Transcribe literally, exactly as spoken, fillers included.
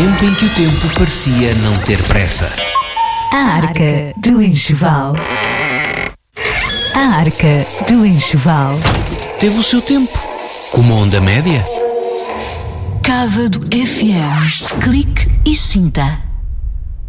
tempo em que o tempo parecia não ter pressa. A Arca do Enxoval. A Arca do Enxoval. Teve o seu tempo, como a onda média. Cávado F M. Clique e sinta.